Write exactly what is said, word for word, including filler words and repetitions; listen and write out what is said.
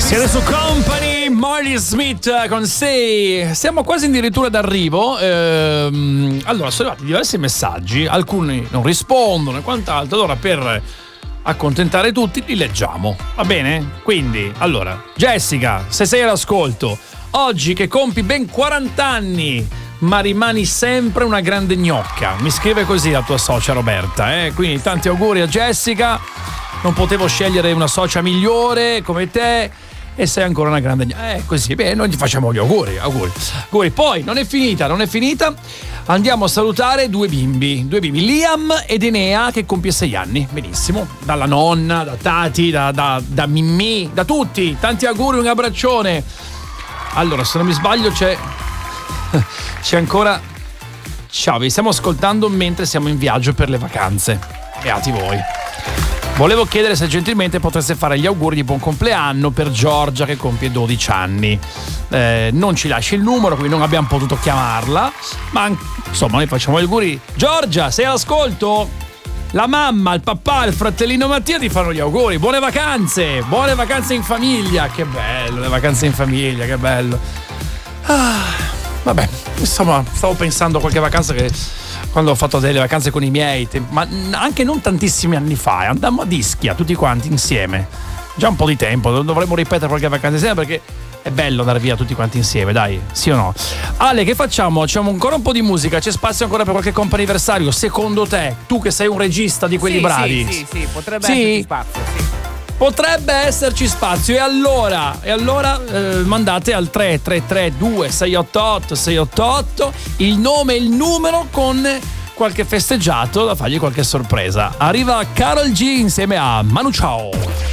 Siete su Company, Marley Smith con Say. Siamo quasi addirittura d'arrivo. Ehm, allora, sono arrivati diversi messaggi, alcuni non rispondono e quant'altro. Allora, per accontentare tutti, li leggiamo. Va bene? Quindi, allora, Jessica, se sei all'ascolto, oggi che compi ben quaranta anni, ma rimani sempre una grande gnocca. Mi scrive così la tua socia Roberta, eh? Quindi tanti auguri a Jessica. Non potevo scegliere una socia migliore come te e sei ancora una grande gnocca. Eh, così, beh, noi ti facciamo gli auguri, auguri. Auguri. Poi, non è finita, non è finita. Andiamo a salutare due bimbi, due bimbi, Liam ed Enea, che compie sei anni. Benissimo. Dalla nonna, da Tati, da, da, da Mimì, da tutti. Tanti auguri, un abbraccione. Allora, se non mi sbaglio c'è... C'è ancora... Ciao, vi stiamo ascoltando mentre siamo in viaggio per le vacanze. Beati voi. Volevo chiedere se gentilmente potesse fare gli auguri di buon compleanno per Giorgia che compie dodici anni. Eh, non ci lasci il numero, quindi non abbiamo potuto chiamarla, ma insomma noi facciamo gli auguri. Giorgia, sei all'ascolto? La mamma, il papà, il fratellino Mattia ti fanno gli auguri. Buone vacanze, buone vacanze in famiglia. Che bello, le vacanze in famiglia, che bello. Ah, vabbè, insomma, stavo pensando a qualche vacanza che... quando ho fatto delle vacanze con i miei, ma anche non tantissimi anni fa, andammo a Ischia tutti quanti insieme, già un po' di tempo, dovremmo ripetere qualche vacanza insieme perché è bello andare via tutti quanti insieme, dai, sì o no? Ale, che facciamo? C'è ancora un po' di musica, c'è spazio ancora per qualche comp'anniversario? Secondo te, tu che sei un regista di quelli sì, bravi? Sì, sì, sì, potrebbe sì? esserci spazio, sì. Potrebbe esserci spazio e allora, e allora eh, mandate al tre tre tre due sei otto otto sei otto otto il nome e il numero con qualche festeggiato da fargli qualche sorpresa. Arriva Karol G insieme a Manu Chao.